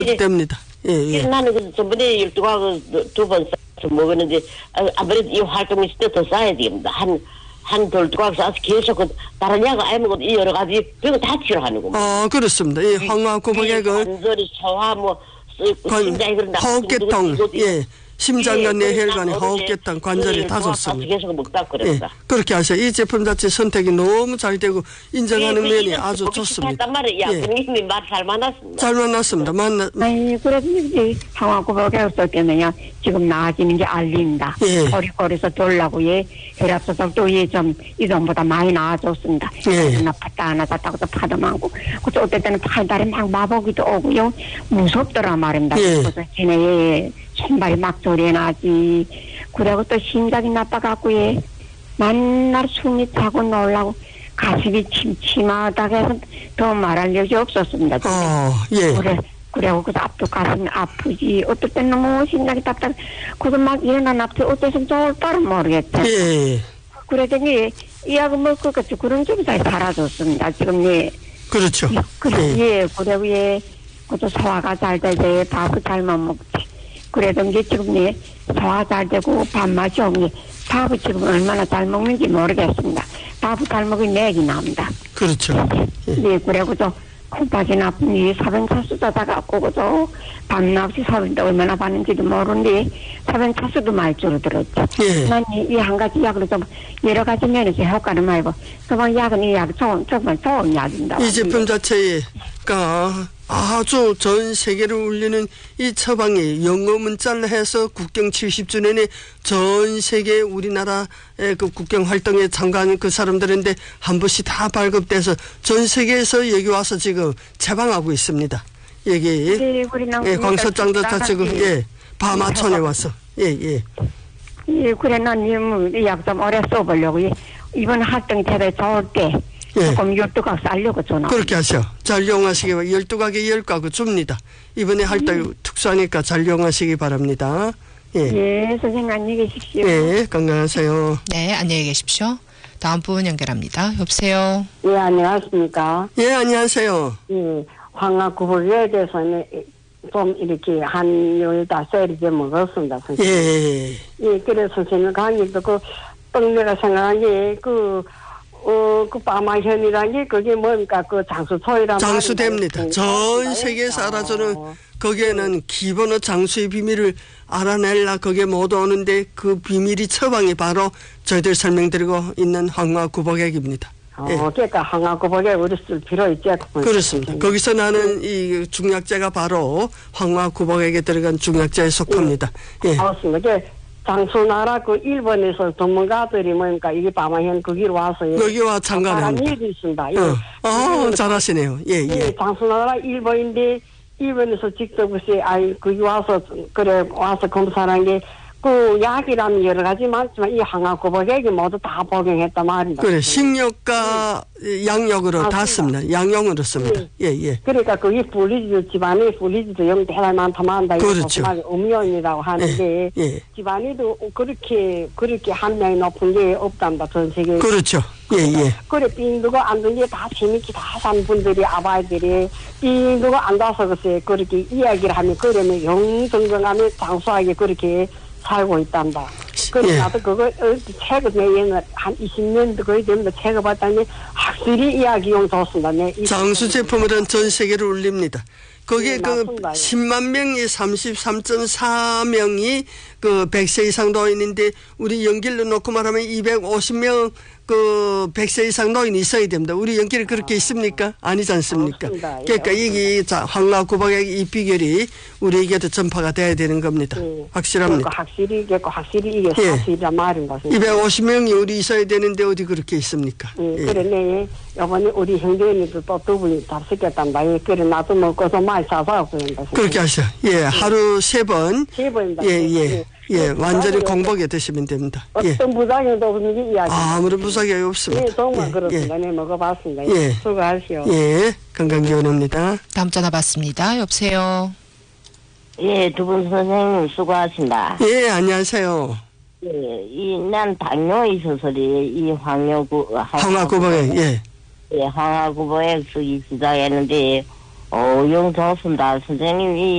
됩니다. 예. 나는 그 전번에 12가 두번 싸서 먹었는데 아무래도 이 활동이 있을 때 더 싸야 됩니다. 한 돌두각 싸서 계속 다른 약을 아예 먹어도 이 여러 가지 병을 다 치료하는 겁니다. 그렇습니다. 이 황화구복액은 관절이 소화 심장이 그런 호흡계통, 심장과 뇌혈관의 호흡계통 관절이 다 좋습니다. 계속 먹다 그랬다. 그렇게 하셔. 이 제품 자체 선택이 너무 잘 되고 인정하는 면이 아주 좋습니다. 선생님이 말 잘 만났습니다. 잘 만났습니다. 그래도 이제 황화구복액 쓸 때는요, 지금 나아지는 게 알린다. 거리거리에서 돌라고 혈압소속도 좀 이전보다 많이 나아졌습니다. 나빴다 안 하다고 또 파도 많고, 그래서 어떨 때는 팔다리 막 마보기도 오고요, 무섭더라 말입니다. 그래서 지네 손발이 막 소리 나지. 그리고 또 심장이 나빠갖고 만날 숨이 차고 놀라고 가슴이 침침하다고 해서 더 말할 여지 없었습니다. 그래고 그 앞도 가슴이 아프지. 어떨 땐 너무 심장이 답답해. 그래서 막 일어나 앞에 어째서 좋을까를 모르겠다. 그러더니 이 약을 먹고 그런 좀 잘 사라졌습니다. 지금 그렇죠. 그리고 그것도 소화가 잘 되지. 밥을 잘못 먹지. 그래도 이제 지금 소화 잘 되고 밥맛이 없니 밥을 지금 얼마나 잘 먹는지 모르겠습니다. 밥을 잘 먹으면 맥이 납니다. 그렇죠. 그리고 또 콩팥이 나쁘니 사변차수도 다 갖고 그도 밤낮이 사변도 얼마나 받는지도 모르는데 사변차수도 많이 줄어들었죠. 난 이 한 가지 약으로 좀 여러 가지 면에서 효과를 많이 봐. 그만 약은 이 약이 정말 좋은 약입니다. 이 제품 자체가 아주 전 세계를 울리는 이 처방이 영어 문자를 해서 국경 70주년에 전 세계 우리나라의 그 국경 활동에 참가하는 그 사람들인데 한 번씩 다 발급돼서 전 세계에서 여기 와서 지금 처방하고 있습니다. 여기 광서장도 다 지금 밤하천에 와서 그래 난 이 약 좀 오래 써보려고 이번 활동이 대단히 좋을 때 조금 12각 살려고 전화. 그렇게 하셔. 잘 이용하시기 바랍니다. 12각에 10가구 줍니다. 이번에 활동이 특수하니까 잘 이용하시기 바랍니다. 선생님 안녕히 계십시오. 건강하세요. 네, 안녕히 계십시오. 다음 분 연결합니다. 여보세요. 안녕하십니까. 안녕하세요. 황화구복에 대해서는 좀 이렇게 한 15살 먹었습니다. 선생님. 그래서 선생님 강의 듣고 내가 생각하기에 그 파마현이라는 게 그게 뭔가 그 장수초이란 장수됩니다. 전 세계에서 알아주는 거기에는 기본의 장수의 비밀을 알아내려 거기에 못 오는데 그 비밀이 처방이 바로 저희들 설명드리고 있는 황화구복액입니다. 그러니까 황화구복액 우리 쓸 필요 있죠. 그렇습니다. 거기서 나는 이 중약제가 바로 황화구복액에 들어간 중약제에 속합니다. 맞습니다. 장수나라 그 일본에서 전문가들이 뭐니까 이게 밤아현 거기로 와서 여기 와 참관합니다. 일이 있습니다. 잘하시네요. 장수나라 일본인데 일본에서 직접 거기 와서 와서 검사한 게 그 약이라면 여러 가지 많지만 이 황화구복액이 모두 다 복용했단 말입니다. 그래 식력과 양력으로 다 씁니다. 양용으로 씁니다. 그러니까 그게 집안이 분리지도 영 대단히 많다. 그렇죠. 음료이라고 하는데 집안이도 그렇게 한 명이 높은 게 없답니다. 전 세계에. 그렇죠. 그래 빙두고 안 든 게 다 재밌게 다 산 분들이 아바이들이 빙두고 앉아서 글쎄 그렇게 이야기를 하면 그러면 영정정하면 장수하게 그렇게 살고 있단다. 그래서 나도 그거 책을 내에는 한 20년도 거의 됩니다. 책을 봤더니 확실히 이야기용 좋습니다. 장수 제품은 전 세계를 울립니다. 거기에 그 10만 명이 33.4명이 그 100세 이상 노인인데 우리 연길로 놓고 말하면 250명 그 100세 이상 노인이 있어야 됩니다. 우리 연길이 그렇게 있습니까? 아니지 않습니까? 그러니까 이게 황화구복액 이 비결이 우리에게도 전파가 돼야 되는 겁니다. 확실합니다. 확실히 이게 사실이란 말인 것입니다. 250명이 우리 있어야 되는데 어디 그렇게 있습니까? 그러네. 이번에 우리 형제님도 또 두 분이 답시켰단다. 그래 나도 먹고서 많이 사서 그렇게 하셔. 하루 3번. 3번이다. 완전히 공복에 드시면 됩니다. 어떤 부작용도 없는 이야기. 아무런 부작용이 없습니다. 정말 그렇습니다. 먹어봤습니다. 수고하시오. 건강 기원합니다. 다음 전화 받습니다. 여보세요. 두 분 선생님 수고하신다. 안녕하세요. 난 당뇨 있어서 이 황화구복액. 황화구복액 쓰기 시작했는데 영 좋습니다. 선생님이